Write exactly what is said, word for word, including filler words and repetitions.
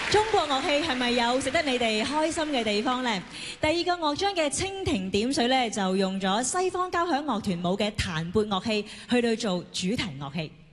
中國樂器係咪有值得你哋開心嘅地方呢？第二個樂章嘅蜻蜓點水咧，就用咗西方交響樂團舞嘅彈撥樂器去到做主題樂器。